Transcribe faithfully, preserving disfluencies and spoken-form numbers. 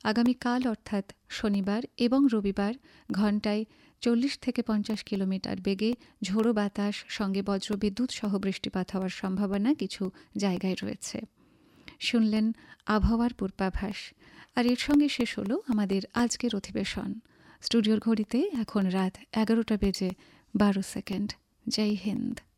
আগামীকাল অর্থাৎ শনিবার এবং রবিবার ঘণ্টায় চল্লিশ থেকে পঞ্চাশ কিলোমিটার বেগে ঝোড়ো বাতাস সঙ্গে বজ্রবিদ্যুৎ সহ বৃষ্টিপাত হওয়ার সম্ভাবনা কিছু জায়গায় রয়েছে। শুনলেন আবহাওয়ার পূর্বাভাস। আর এর সঙ্গে শেষ হলো আমাদের আজকের অধিবেশন। স্টুডিওর ঘড়িতে এখন রাত এগারোটা বেজে বারো সেকেন্ড। জয় হিন্দ।